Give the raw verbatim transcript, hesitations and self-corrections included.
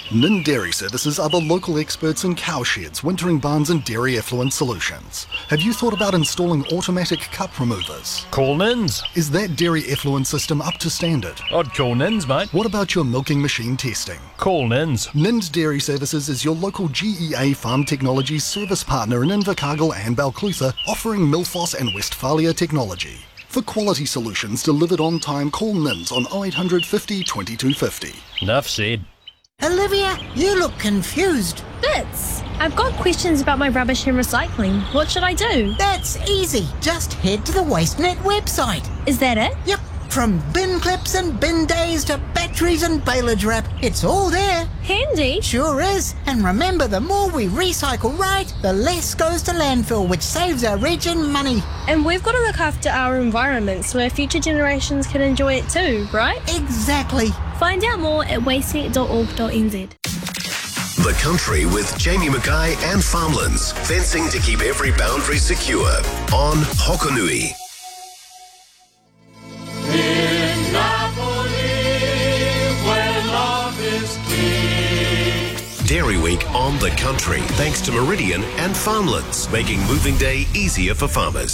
Nin Dairy Services are the local experts in cowsheds, wintering barns and dairy effluent solutions. Have you thought about installing automatic cup removers? Call Nins. Is that dairy effluent system up to standard? I'd call Nins, mate. What about your milking machine testing? Call Nins. Nins Dairy Services is your local G E A Farm Technologies service partner in Invercargill and Balclutha, offering Milfos and Westphalia technology. For quality solutions delivered on time, call Nins on oh eight hundred fifty twenty-two fifty. Enough said. Olivia, you look confused. Bits, I've got questions about my rubbish and recycling. What should I do? That's easy. Just head to the WasteNet website. Is that it? Yep. From bin clips and bin days to batteries and bailage wrap, it's all there. Handy. Sure is. And remember, the more we recycle right, the less goes to landfill, which saves our region money. And we've got to look after our environment so our future generations can enjoy it too, right? Exactly. Find out more at wastenet dot org dot n z. The Country with Jamie Mackay and Farmlands. Fencing to keep every boundary secure. On Hokonui. In Napoli, where love is king. Dairy Week on The Country. Thanks to Meridian and Farmlands, making moving day easier for farmers.